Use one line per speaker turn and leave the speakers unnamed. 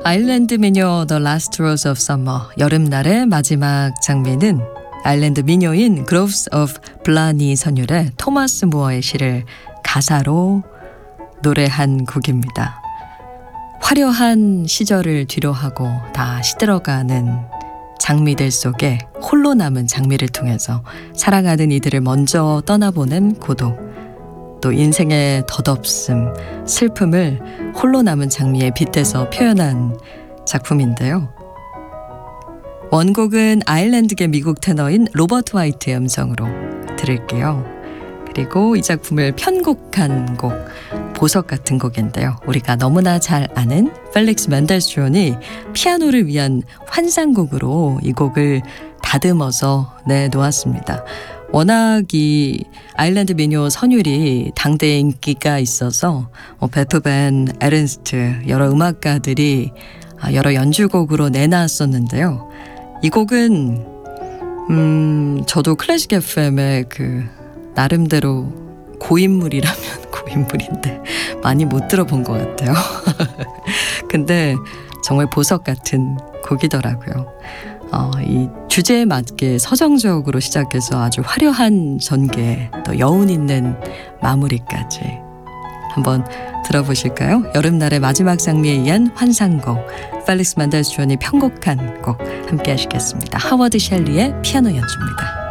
아일랜드 미녀 The Last Rose of Summer 여름날의 마지막 장미는 아일랜드 미녀인 Groves of Blarney 선율의 토마스 무어의 시를 가사로 노래한 곡입니다. 화려한 시절을 뒤로하고 다 시들어가는 장미들 속에 홀로 남은 장미를 통해서 사랑하는 이들을 먼저 떠나보는 고독, 또 인생의 덧없음, 슬픔을 홀로 남은 장미에 빗대서 표현한 작품인데요. 원곡은 아일랜드계 미국 테너인 로버트 화이트의 음성으로 들을게요. 그리고 이 작품을 편곡한 곡, 보석 같은 곡인데요. 우리가 너무나 잘 아는 펠릭스 맨델스존이 피아노를 위한 환상곡으로 이 곡을 다듬어서 내놓았습니다. 워낙 이 아일랜드 미녀 선율이 당대에 인기가 있어서 베토벤, 에른스트 여러 음악가들이 여러 연주곡으로 내놨었는데요. 이 곡은 저도 클래식 FM의 나름대로 고인물이라면 고인물인데 많이 못 들어본 것 같아요. 근데 정말 보석 같은 곡이더라고요. 이 주제에 맞게 서정적으로 시작해서 아주 화려한 전개, 또 여운 있는 마무리까지 한번 들어보실까요? 여름날의 마지막 장미에 의한 환상곡, 펠릭스 맨델스존이 편곡한 곡 함께 하시겠습니다. 하워드 셸리의 피아노 연주입니다.